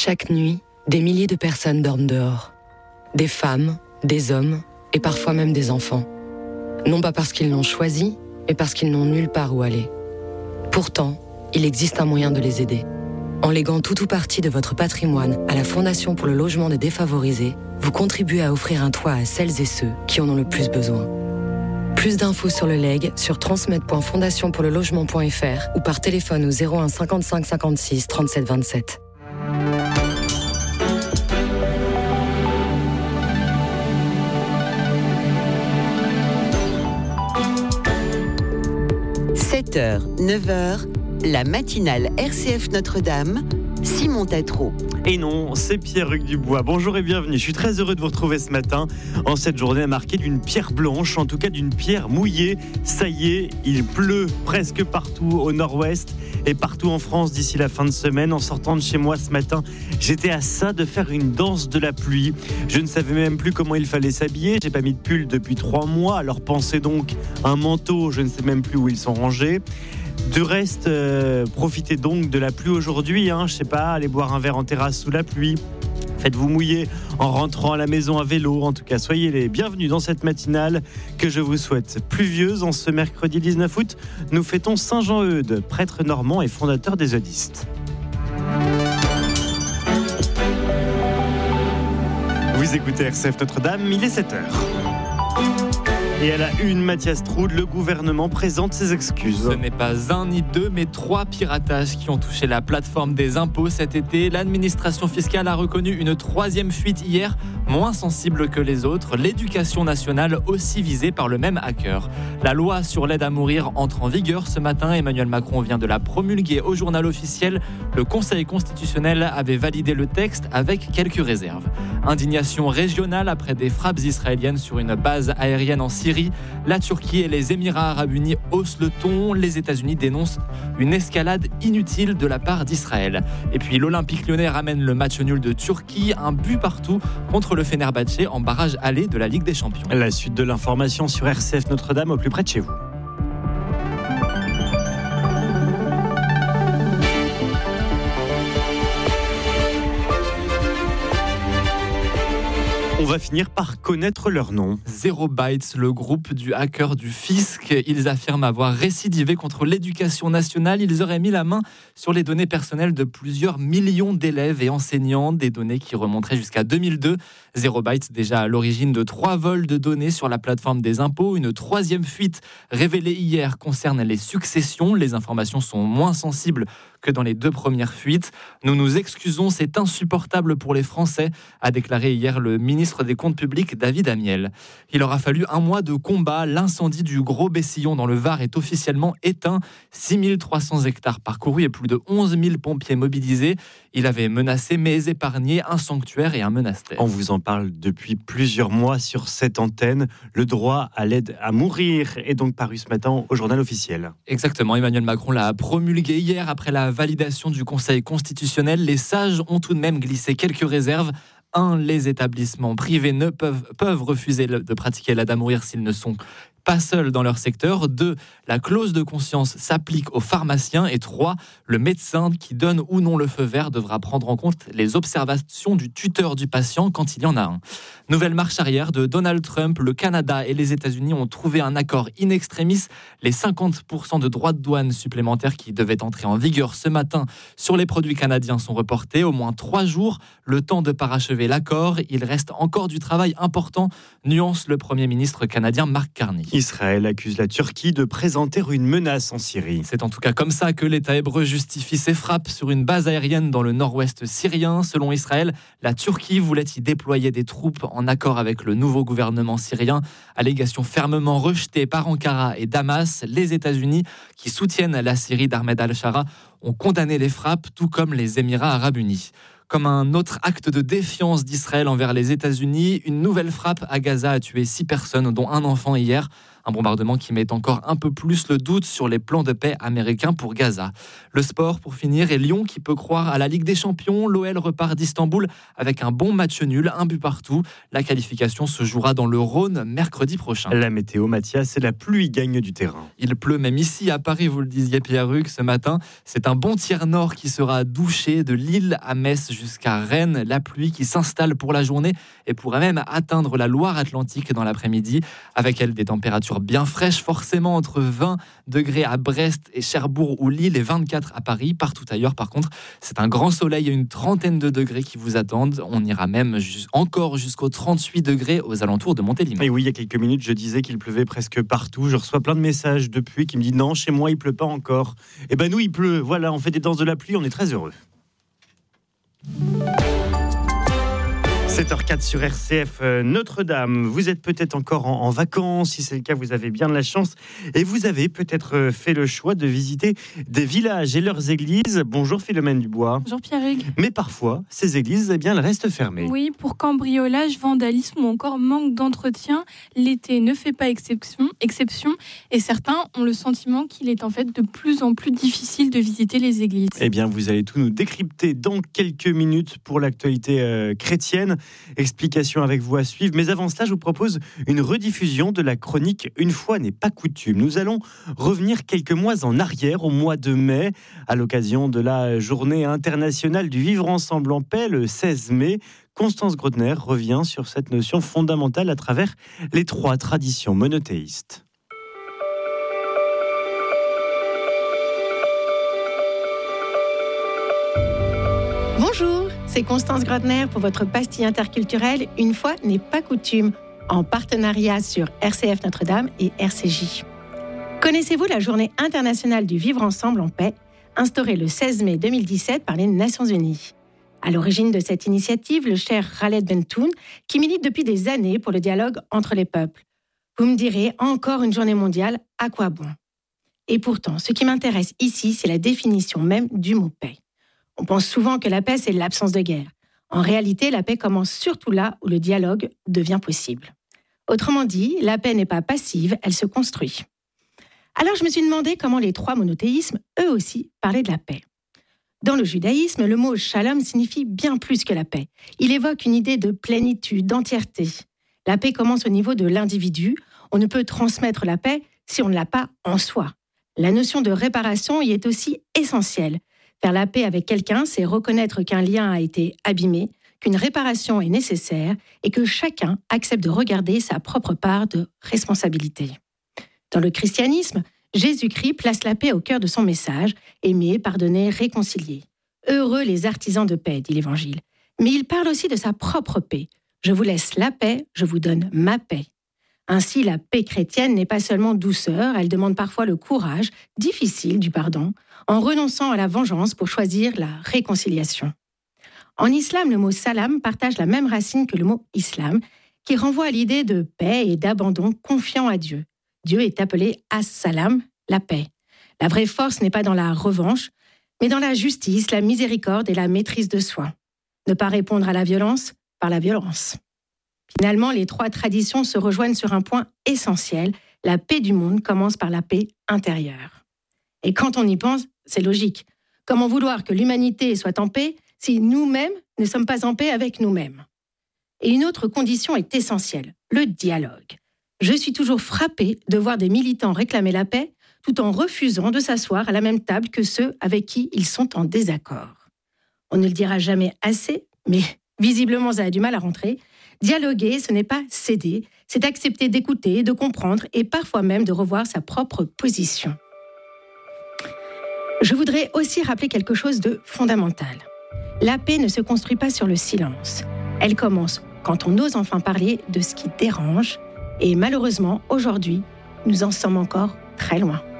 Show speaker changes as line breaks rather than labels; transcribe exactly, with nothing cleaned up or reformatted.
Chaque nuit, des milliers de personnes dorment dehors. Des femmes, des hommes et parfois même des enfants. Non pas parce qu'ils l'ont choisi, mais parce qu'ils n'ont nulle part où aller. Pourtant, il existe un moyen de les aider. En léguant tout ou partie de votre patrimoine à la Fondation pour le logement des défavorisés, vous contribuez à offrir un toit à celles et ceux qui en ont le plus besoin. Plus d'infos sur le legs sur transmettre point fondation pour le logement point f r ou par téléphone au zéro un cinquante-cinq cinquante-six trente-sept vingt-sept.
sept heures, neuf heures, la matinale R C F Notre-Dame, Simon Tatro.
Et non, c'est Pierre-Hugues Dubois. Bonjour et bienvenue. Je suis très heureux de vous retrouver ce matin en cette journée marquée d'une pierre blanche, en tout cas d'une pierre mouillée. Ça y est, il pleut presque partout au nord-ouest et partout en France d'ici la fin de semaine. En sortant de chez moi ce matin, j'étais à ça de faire une danse de la pluie. Je ne savais même plus comment il fallait s'habiller. J'ai pas mis de pull depuis trois mois. Alors pensez donc un manteau, je ne sais même plus où ils sont rangés. Du reste, euh, profitez donc de la pluie aujourd'hui, hein, je sais pas, allez boire un verre en terrasse sous la pluie. Faites-vous mouiller en rentrant à la maison à vélo. En tout cas, soyez les bienvenus dans cette matinale que je vous souhaite pluvieuse. En ce mercredi dix-neuf août, nous fêtons Saint Jean-Eudes, prêtre normand et fondateur des eudistes. Vous écoutez R C F Notre-Dame, il est sept heures. Et à la une, Mathias Troud, le gouvernement présente ses excuses.
Ce n'est pas un ni deux, mais trois piratages qui ont touché la plateforme des impôts cet été. L'administration fiscale a reconnu une troisième fuite hier, moins sensible que les autres. L'éducation nationale aussi visée par le même hacker. La loi sur l'aide à mourir entre en vigueur ce matin. Emmanuel Macron vient de la promulguer au journal officiel. Le Conseil constitutionnel avait validé le texte avec quelques réserves. Indignation régionale après des frappes israéliennes sur une base aérienne en Syrie. La Turquie et les Émirats arabes unis haussent le ton. Les États-Unis dénoncent une escalade inutile de la part d'Israël. Et puis l'Olympique lyonnais ramène le match nul de Turquie, un but partout contre le Fenerbahçe en barrage aller de la Ligue des Champions.
La suite de l'information sur R C F Notre-Dame au plus près de chez vous. On va finir par connaître leur nom.
Zero Bytes, le groupe du hacker du fisc. Ils affirment avoir récidivé contre l'éducation nationale. Ils auraient mis la main sur les données personnelles de plusieurs millions d'élèves et enseignants, des données qui remonteraient jusqu'à deux mille deux. Zero Bytes, déjà à l'origine de trois vols de données sur la plateforme des impôts. Une troisième fuite révélée hier concerne les successions. Les informations sont moins sensibles que dans les deux premières fuites. Nous nous excusons, c'est insupportable pour les Français, a déclaré hier le ministre des Comptes publics David Amiel. Il aura fallu un mois de combat. L'incendie du Gros Bessillon dans le Var est officiellement éteint. six mille trois cents hectares parcourus et plus de onze mille pompiers mobilisés. Il avait menacé mais épargné un sanctuaire et un monastère.
On vous en parle depuis plusieurs mois sur cette antenne. Le droit à l'aide à mourir est donc paru ce matin au journal officiel.
Exactement, Emmanuel Macron l'a promulgué hier après la validation du Conseil constitutionnel. Les sages ont tout de même glissé quelques réserves. Un, les établissements privés ne peuvent, peuvent refuser de pratiquer l'aide à mourir s'ils ne sont pas seuls dans leur secteur. Deux, la clause de conscience s'applique aux pharmaciens. Et trois, le médecin qui donne ou non le feu vert devra prendre en compte les observations du tuteur du patient quand il y en a un. Nouvelle marche arrière de Donald Trump. Le Canada et les États-Unis ont trouvé un accord in extremis. Les cinquante pour cent de droits de douane supplémentaires qui devaient entrer en vigueur ce matin sur les produits canadiens sont reportés. Au moins trois jours, le temps de parachever l'accord. Il reste encore du travail important, nuance le Premier ministre canadien Mark Carney.
Israël accuse la Turquie de présenter une menace en Syrie.
C'est en tout cas comme ça que l'État hébreu justifie ses frappes sur une base aérienne dans le nord-ouest syrien. Selon Israël, la Turquie voulait y déployer des troupes en accord avec le nouveau gouvernement syrien. Allégation fermement rejetée par Ankara et Damas. Les États-Unis, qui soutiennent la Syrie d'Ahmed al-Shara, ont condamné les frappes, tout comme les Émirats arabes unis. Comme un autre acte de défiance d'Israël envers les États-Unis, une nouvelle frappe à Gaza a tué six personnes, dont un enfant hier. Un bombardement qui met encore un peu plus le doute sur les plans de paix américains pour Gaza. Le sport pour finir et Lyon qui peut croire à la Ligue des Champions. L'O L repart d'Istanbul avec un bon match nul, un but partout. La qualification se jouera dans le Rhône mercredi prochain.
La météo, Mathias, c'est la pluie gagne du terrain.
Il pleut même ici à Paris, vous le disiez Pierre-Hugues, ce matin. C'est un bon tiers nord qui sera douché de Lille à Metz jusqu'à Rennes. La pluie qui s'installe pour la journée et pourrait même atteindre la Loire-Atlantique dans l'après-midi. Avec elle, des températures bien fraîches, forcément entre vingt degrés à Brest et Cherbourg ou Lille et vingt-quatre à Paris. Partout ailleurs, par contre, c'est un grand soleil et une trentaine de degrés qui vous attendent. On ira même jus- encore jusqu'aux trente-huit degrés aux alentours de Montélimar.
Et oui, il y a quelques minutes, je disais qu'il pleuvait presque partout. Je reçois plein de messages depuis qui me disent non, chez moi, il pleut pas encore. Et ben nous, il pleut. Voilà, on fait des danses de la pluie, on est très heureux. sept heures quatre sur R C F euh, Notre-Dame. Vous êtes peut-être encore en, en vacances. Si c'est le cas, vous avez bien de la chance. Et vous avez peut-être euh, fait le choix de visiter des villages et leurs églises. Bonjour Philomène Dubois.
Bonjour Pierre-Hugues.
Mais parfois, ces églises, eh bien, elles restent fermées.
Oui, pour cambriolage, vandalisme ou encore manque d'entretien, l'été ne fait pas exception, exception. Et certains ont le sentiment qu'il est en fait de plus en plus difficile de visiter les églises.
Eh bien, vous allez tout nous décrypter dans quelques minutes pour l'actualité euh, chrétienne. Explication avec vous à suivre. Mais avant cela, je vous propose une rediffusion de la chronique Une fois n'est pas coutume. Nous allons revenir quelques mois en arrière, au mois de mai, à l'occasion de la journée internationale du vivre ensemble en paix, le seize mai. Constance Grodner revient sur cette notion fondamentale à travers les trois traditions monothéistes.
Bonjour, c'est Constance Grodner pour votre pastille interculturelle Une fois n'est pas coutume, en partenariat sur R C F Notre-Dame et R C J. Connaissez-vous la Journée internationale du vivre ensemble en paix, instaurée le seize mai deux mille dix-sept par les Nations Unies? À l'origine de cette initiative, le cher Khaled Bentoun, qui milite depuis des années pour le dialogue entre les peuples. Vous me direz, encore une journée mondiale, à quoi bon? Et pourtant, ce qui m'intéresse ici, c'est la définition même du mot paix. On pense souvent que la paix, c'est l'absence de guerre. En réalité, la paix commence surtout là où le dialogue devient possible. Autrement dit, la paix n'est pas passive, elle se construit. Alors je me suis demandé comment les trois monothéismes, eux aussi, parlaient de la paix. Dans le judaïsme, le mot shalom signifie bien plus que la paix. Il évoque une idée de plénitude, d'entièreté. La paix commence au niveau de l'individu. On ne peut transmettre la paix si on ne l'a pas en soi. La notion de réparation y est aussi essentielle. Faire la paix avec quelqu'un, c'est reconnaître qu'un lien a été abîmé, qu'une réparation est nécessaire et que chacun accepte de regarder sa propre part de responsabilité. Dans le christianisme, Jésus-Christ place la paix au cœur de son message, aimer, pardonner, réconcilier. Heureux les artisans de paix, dit l'Évangile. Mais il parle aussi de sa propre paix. Je vous laisse la paix, je vous donne ma paix. Ainsi, la paix chrétienne n'est pas seulement douceur, elle demande parfois le courage, difficile, du pardon, en renonçant à la vengeance pour choisir la réconciliation. En islam, le mot salam partage la même racine que le mot islam, qui renvoie à l'idée de paix et d'abandon confiant à Dieu. Dieu est appelé as-salam, la paix. La vraie force n'est pas dans la revanche, mais dans la justice, la miséricorde et la maîtrise de soi. Ne pas répondre à la violence par la violence. Finalement, les trois traditions se rejoignent sur un point essentiel. La paix du monde commence par la paix intérieure. Et quand on y pense, c'est logique. Comment vouloir que l'humanité soit en paix si nous-mêmes ne sommes pas en paix avec nous-mêmes? Et une autre condition est essentielle, le dialogue. Je suis toujours frappée de voir des militants réclamer la paix tout en refusant de s'asseoir à la même table que ceux avec qui ils sont en désaccord. On ne le dira jamais assez, mais visiblement ça a du mal à rentrer. Dialoguer, ce n'est pas céder, c'est accepter d'écouter, de comprendre et parfois même de revoir sa propre position. Je voudrais aussi rappeler quelque chose de fondamental. La paix ne se construit pas sur le silence. Elle commence quand on ose enfin parler de ce qui dérange. Et malheureusement, aujourd'hui, nous en sommes encore très loin.